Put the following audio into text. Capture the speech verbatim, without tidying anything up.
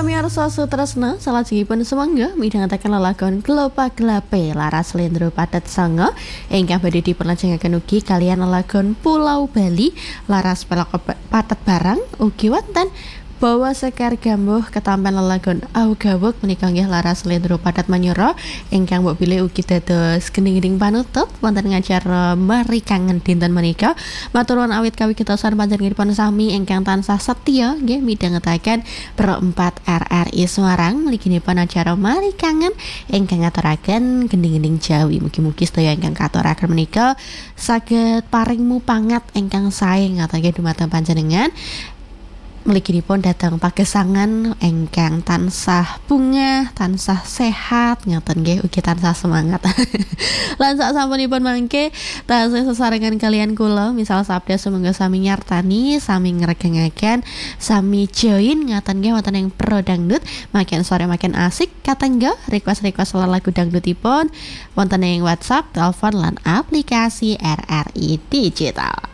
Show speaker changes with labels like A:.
A: pamirsa Sutresna salajengipun semangga midhangetaken lelagon Glopa Glape Laras Slendro Padat Sanga ingkang badhe dipunlajengaken ugi kaliyan lelagon Pulau Bali Laras Pelok Patet Barang ugi wonten Bawa Sekar Gambuh ketampen lelagon Augawuk menika nggih Laras Slendro Padat Manyura ingkang mbok bilih ugi dados gending-gending panutup wonten ngacara Mari Kangen dinten menika. Matur nuwun awit kawigatosan panjenenganipun sami ingkang tansah setya nggih midhangetaken Perempat R R I Semarang mliginipun acara Mari Kangen ingkang ngaturaken gending-gending Jawi. Mugi-mugi sedaya ingkang katuraken menika saged paring mupangat ingkang sae ngaten dumateng panjenengan. Mliginipun datang pagesangan engkang tansah bunga, tansah sehat, ngaten nggih ugi tansah semangat. Lan sak sampunipun mangke tansah sesarengan kalian kula misal sabda sumangga sami nyartani, sami ngregengaken, sami join ngaten nggih wonten ing Pro Dangdut, makin sore makin asik katengga request-request lagu dangdutipun wonten ing WhatsApp, telepon lan aplikasi R R I Digital.